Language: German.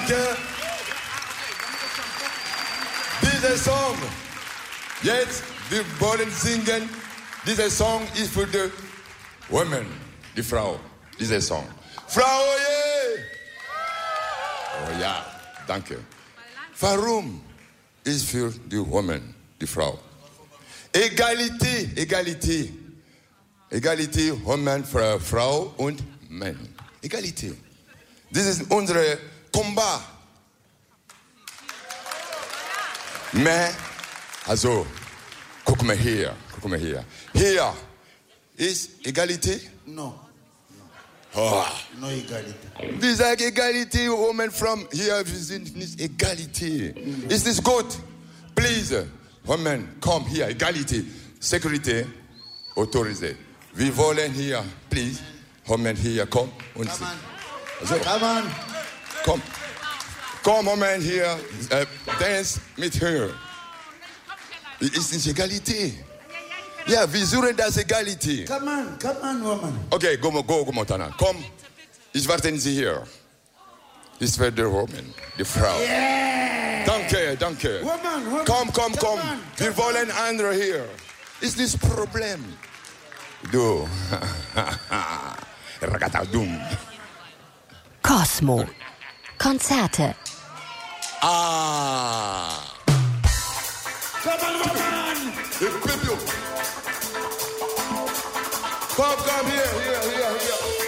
danke. Dieser Song, jetzt, wir wollen singen. Dieser Song ist für die Women, die Frau. Dieser Song. Frau, yeah! Oh ja, danke. Warum ist für die Women, die Frau? Egalité, Egalité. Egalité, Women, Frau und Mann. Egalité. Das ist unser Combat. Mais, also, guck mal hier. Hier ist Egalité? No. Oh. No Egalité. Wir sagen Egalité, Women from hier, wir sind nicht Egalité. Ist das gut? Please, Women, komm hier, Egalité. Security, autorisé. Wir wollen hier, please, Women hier, komm. Und Come on. also, Come on. komm. Komm, Women hier, dance mit hier. Ist nicht Egalité. Ja, wir suchen das Egalité. Come on, woman. Okay, go, Montana. Komm, ich warte Sie hier. Das wird die Woman, die Frau. Yeah. Danke. Woman. Komm. On. Wir wollen andere hier. Ist das Problem? Du. Ragatadum. Cosmo. Konzerte. Ah. Come on, woman. Come here.